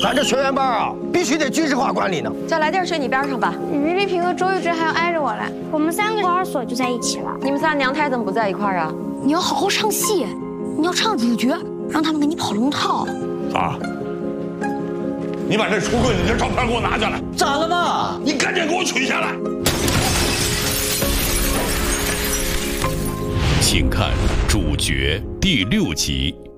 咱这学员班啊，必须得军事化管理呢。 叫来地睡你边上吧。 于丽萍和周玉芝还要挨着我来，我们3个托儿所就在一起了。 你们仨娘胎怎么不在一块儿啊？ 你要好好唱戏，你要唱主角，让他们给你跑龙套。 啊！你把这橱柜里的照片给我拿下来。 咋了嘛？ 你赶紧给我取下来。 请看主角第6集。